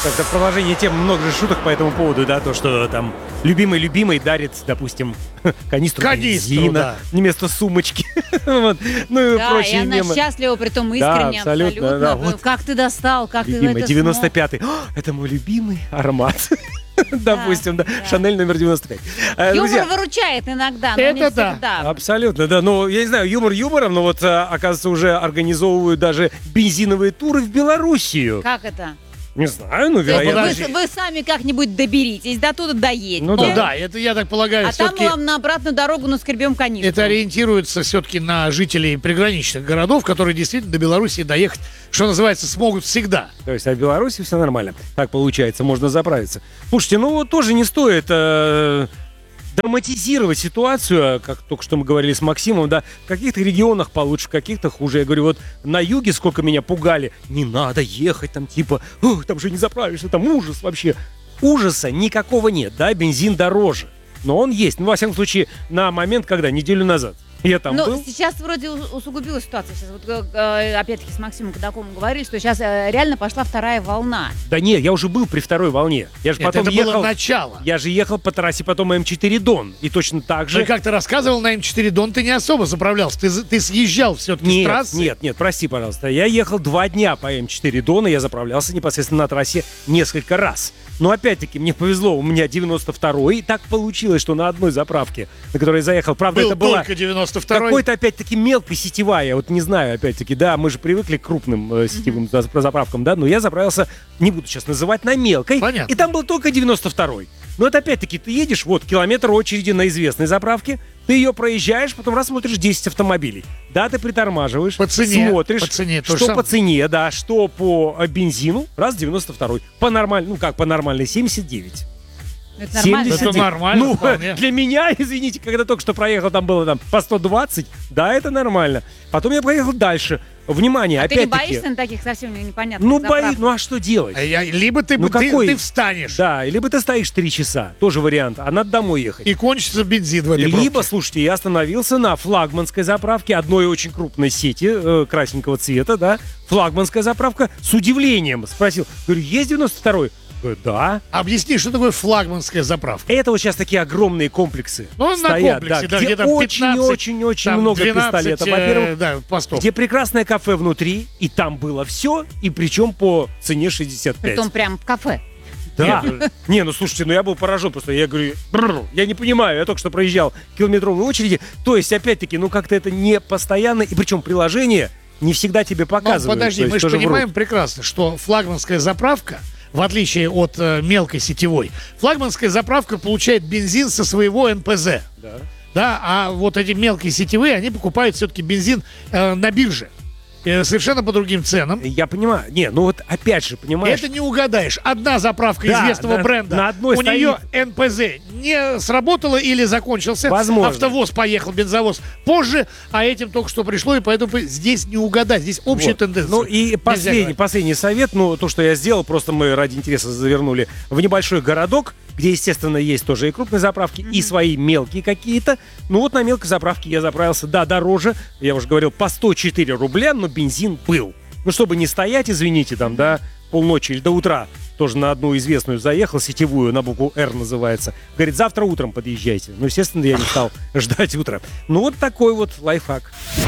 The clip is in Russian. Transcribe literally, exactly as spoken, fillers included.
Как-то в продолжении темы много же шуток по этому поводу, да, то, что там любимый-любимый дарит, допустим, канистру, канистру бензина да. вместо сумочки. Вот. Ну и Да, и прочие она мемы. счастлива, притом Да, искренне, абсолютно, абсолютно. да, вот. Как ты достал, как Любимый, ты это девяносто пятый. О, это мой любимый аромат. Допустим, да. да. Шанель номер девяносто пять. Э, смог. друзья, Юмор выручает иногда, но Это не да. всегда. абсолютно, да. Ну, я не знаю, юмор юмором, но вот, а, оказывается, уже организовывают даже бензиновые туры в Белоруссию. Как это? Не знаю, ну, То есть вероятно. вы, вы сами как-нибудь доберитесь, до туда доедете. Ну Ну да, это, я так полагаю, А там все-таки мы вам на обратную дорогу наскребем канистру. это ориентируется все-таки на жителей приграничных городов, которые действительно до Беларуси доехать, что называется, смогут всегда. То есть, а в Беларуси все нормально. Так получается, можно заправиться. Слушайте, ну вот тоже не стоит э, драматизировать ситуацию, как только что мы говорили с Максимом, да, в каких-то регионах получше, в каких-то хуже. Я говорю, вот на юге сколько меня пугали, не надо ехать там, типа, «Ох, там же не заправишься, там ужас вообще». Ужаса никакого нет, да, бензин дороже. Но он есть, ну, во всяком случае, на момент, когда, неделю назад я там Но был. сейчас вроде у- усугубилась ситуация. Сейчас вот, э, опять-таки с Максимом Кадаковым говорили, что сейчас э, реально пошла вторая волна. Да нет, я уже был при второй волне. Я же Нет, потом это ехал... было начало. Я же ехал по трассе потом эм четыре Дон. И точно так же... Ты как-то рассказывал на эм четыре Дон, ты не особо заправлялся. Ты, ты съезжал все-таки с Нет, трассы. нет, нет, прости, пожалуйста. Я ехал два дня по эм четыре Дон, и я заправлялся непосредственно на трассе несколько раз. Но опять-таки мне повезло, у меня девяносто второй, и так получилось, что на одной заправке, на которой я заехал, правда, Был это была только девяносто второй. какой-то опять-таки мелкой сетевая, вот не знаю, опять-таки, да, мы же привыкли к крупным э, сетевым mm-hmm. заправкам, да, но я заправился, не буду сейчас называть, на мелкой, Понятно. и там был только девяносто второй. Но это опять-таки, ты едешь, вот, километр очереди на известной заправке, ты ее проезжаешь, потом раз смотришь десять автомобилей. Да, ты притормаживаешь, По цене, смотришь, по цене то же что самое. по цене, да, что по э, бензину, раз девяносто второй. По нормальной, ну как по нормальной, семьдесят девять. Это нормально. семьдесят Это нормально Ну, вполне. для меня, извините, когда только что проехал, там было там по сто двадцать, да, это нормально. Потом я поехал дальше. Внимание, А ты не опять-таки. боишься на таких совсем непонятных Ну, заправках? боюсь, ну а что делать? А я- Либо ты, Ну, ты, какой? ты встанешь, Да, либо ты стоишь три часа, тоже вариант, а надо домой ехать. и кончится бензин в этой Либо, пробке. слушайте, я остановился на флагманской заправке одной очень крупной сети э, красненького цвета, да, флагманская заправка, с удивлением спросил, говорю, есть девяносто второй? Говорю, да. Объясни, что такое флагманская заправка. Это вот сейчас такие огромные комплексы Ну, на стоят, комплексе, да, да, где где там пятнадцать, очень-очень-очень там много двенадцать, пистолетов, э, во-первых, да, постов. где прекрасное кафе внутри, и там было все, и причем по цене шестьдесят пять. Притом прям в кафе. Да. Не, ну слушайте, ну я был поражен просто. Я говорю, бррр, я не понимаю, я только что проезжал километровые очереди. То есть, опять-таки, ну как-то это не постоянно, и причем приложение не всегда тебе Ну, показывают. подожди, то есть мы же тоже понимаем врут. прекрасно, что флагманская заправка, в отличие от э, мелкой сетевой, флагманская заправка получает бензин со своего эн пэ зэ. Да. Да, а вот эти мелкие сетевые, они покупают все-таки бензин э, на бирже. Э, совершенно по другим ценам. Я понимаю. Не, ну вот опять же, понимаешь, Это не угадаешь. Одна заправка Да, известного на- бренда, на одной у стоит- нее эн пэ зэ не сработало или закончился. Возможно. Автовоз поехал, бензовоз позже, а этим только что пришло, и поэтому здесь не угадать. Здесь общая вот. тенденция. Ну и Нельзя последний, говорить. последний совет, ну то, что я сделал, просто мы ради интереса завернули в небольшой городок, где, естественно, есть тоже и крупные заправки, и свои мелкие какие-то. Ну вот на мелкой заправке я заправился, да, дороже, я уже говорил, по сто четыре рубля, но бензин был. Ну, чтобы не стоять, извините, там, да, полночи или до утра, тоже на одну известную заехал, сетевую, на букву «Р» называется. Говорит, завтра утром подъезжайте. Ну, естественно, я не стал ждать утра. Ну, вот такой вот лайфхак.